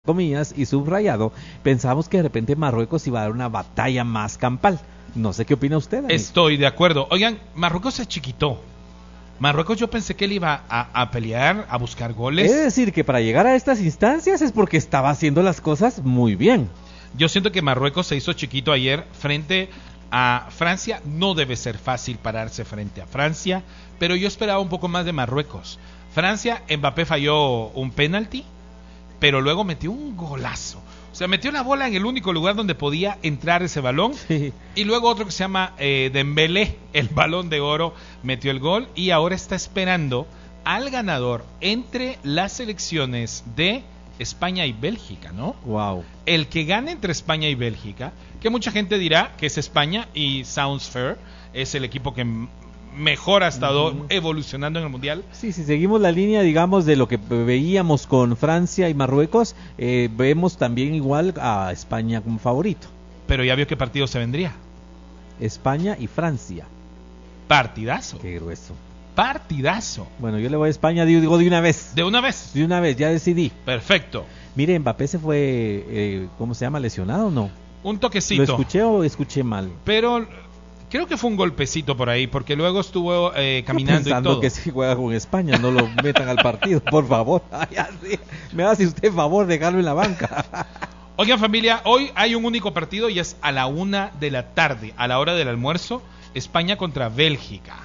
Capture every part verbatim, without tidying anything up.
comillas y subrayado, pensábamos que de repente Marruecos iba a dar una batalla más campal. No sé qué opina usted, amigo. Estoy de acuerdo. Oigan, Marruecos se chiquitó. Marruecos yo pensé que él iba a, a pelear, a buscar goles. Es decir, que para llegar a estas instancias es porque estaba haciendo las cosas muy bien. Yo siento que Marruecos se hizo chiquito ayer frente a Francia. No debe ser fácil pararse frente a Francia, pero yo esperaba un poco más de Marruecos. Francia, Mbappé falló un penalti, pero luego metió un golazo. O sea, metió la bola en el único lugar donde podía entrar ese balón. Sí. Y luego otro que se llama eh, Dembélé, el balón de oro, metió el gol. Y ahora está esperando al ganador entre las selecciones de España y Bélgica, ¿no? Wow. El que gane entre España y Bélgica, que mucha gente dirá que es España y sounds fair, es el equipo que mejor ha estado uh-huh. evolucionando en el Mundial. Sí, si seguimos la línea, digamos, de lo que veíamos con Francia y Marruecos, eh, vemos también igual a España como favorito. Pero ya vio qué partido se vendría. España y Francia. Partidazo. Qué grueso. Partidazo. Bueno, yo le voy a España, digo de una vez. ¿De una vez? De una vez, ya decidí. Perfecto. Mire, Mbappé se fue, eh, ¿cómo se llama? ¿Lesionado o no? Un toquecito. ¿Lo escuché o escuché mal? Pero creo que fue un golpecito por ahí, porque luego estuvo eh, caminando y todo. Que si juega con España, no lo metan al partido, por favor. Ay, así, me hace usted favor de dejarlo en la banca. Oigan, familia, hoy hay un único partido y es a la una de la tarde, a la hora del almuerzo, España contra Bélgica.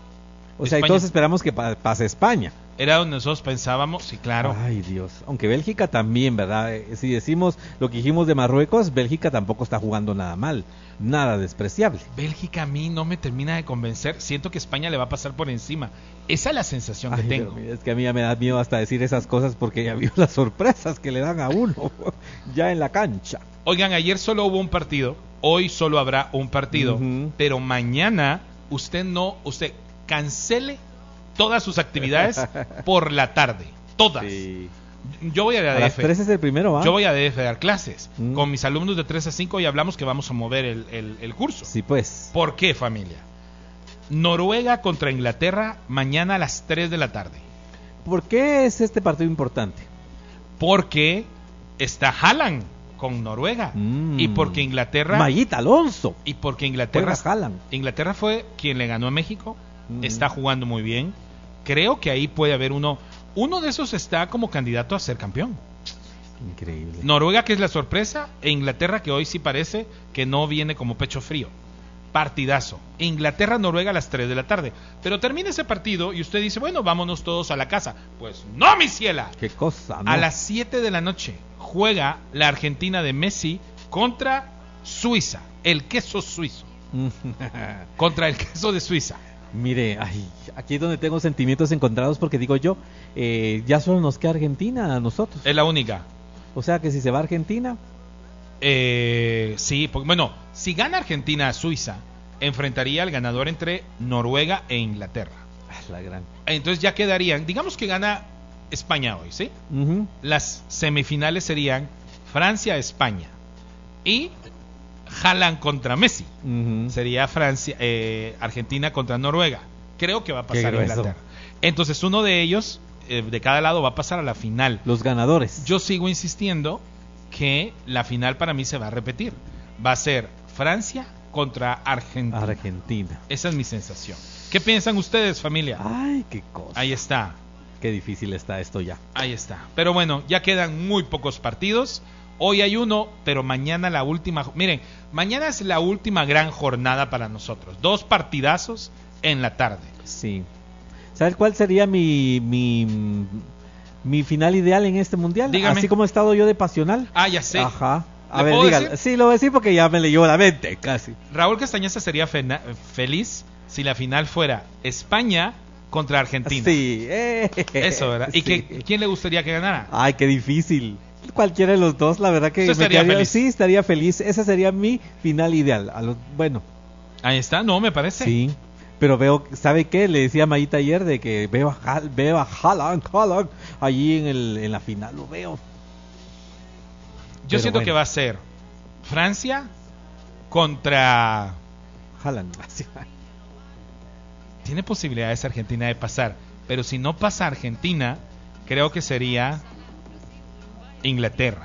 O sea, España, y todos esperamos que pa- pase España. Era donde nosotros pensábamos, sí, claro. Ay, Dios. Aunque Bélgica también, ¿verdad? Eh, si decimos lo que dijimos de Marruecos, Bélgica tampoco está jugando nada mal, nada despreciable. Bélgica a mí no me termina de convencer. Siento que España le va a pasar por encima. Esa es la sensación Ay, que tengo. Mira, es que a mí ya me da miedo hasta decir esas cosas porque ya vio las sorpresas que le dan a uno ya en la cancha. Oigan, ayer solo hubo un partido, hoy solo habrá un partido, uh-huh. pero mañana usted no, usted cancele todas sus actividades por la tarde, todas. Sí. Yo voy a D F. A las tres es el primero, ¿va? Yo voy a D F a dar clases mm. con mis alumnos de tres a cinco y hablamos que vamos a mover el, el, el curso. Sí, pues. ¿Por qué, familia? Noruega contra Inglaterra mañana a las tres de la tarde. ¿Por qué es este partido importante? Porque está Haaland con Noruega mm. y porque Inglaterra Mayita Alonso y porque Inglaterra Inglaterra fue quien le ganó a México. Mm. Está jugando muy bien. Creo que ahí puede haber uno uno de esos está como candidato a ser campeón. Increíble. Noruega, que es la sorpresa, e Inglaterra, que hoy sí parece que no viene como pecho frío. Partidazo. Inglaterra Noruega a las tres de la tarde. Pero termina ese partido y usted dice, bueno, vámonos todos a la casa. Pues no, mi ciela. Qué cosa, ¿no? A las siete de la noche juega la Argentina de Messi contra Suiza, el queso suizo. Contra el queso de Suiza. Mire, ay, aquí es donde tengo sentimientos encontrados porque digo yo, eh, ya solo nos queda Argentina a nosotros. Es la única. O sea que si se va a Argentina... Eh, sí, porque, bueno, si gana Argentina a Suiza, enfrentaría al ganador entre Noruega e Inglaterra. La gran. Entonces ya quedarían, digamos que gana España hoy, ¿sí? Uh-huh. Las semifinales serían Francia-España y Haaland contra Messi. Uh-huh. Sería Francia, eh, Argentina contra Noruega. Creo que va a pasar a Inglaterra. Entonces uno de ellos, eh, de cada lado, va a pasar a la final. Los ganadores. Yo sigo insistiendo que la final para mí se va a repetir. Va a ser Francia contra Argentina. Argentina. Esa es mi sensación. ¿Qué piensan ustedes, familia? Ay, qué cosa. Ahí está. Qué difícil está esto ya. Ahí está. Pero bueno, ya quedan muy pocos partidos. Hoy hay uno, pero mañana la última. Miren, mañana es la última gran jornada para nosotros. Dos partidazos en la tarde. Sí. ¿Sabes cuál sería mi mi mi final ideal en este mundial? Dígame. Así como he estado yo de pasional. Ah, ya sé. Ajá. A ver, dígale. Sí, lo voy a decir porque ya me leyó la mente, casi. Raúl Castañeza sería fena- feliz si la final fuera España contra Argentina. Sí. Eh, Eso, ¿verdad? ¿Y sí. que, quién le gustaría que ganara? Ay, qué difícil. Cualquiera de los dos, la verdad que ¿Usted estaría quedaría, feliz? Sí, estaría feliz. Ese sería mi final ideal. A lo, bueno. Ahí está, no, me parece. Sí. Pero veo, ¿sabe qué? Le decía a Mayita ayer de que veo a, veo a Haaland, Haaland allí en, el, en la final, lo veo. Yo Pero siento bueno. que va a ser Francia contra... Haaland. Tiene posibilidades Argentina de pasar, pero si no pasa Argentina, creo que sería Inglaterra.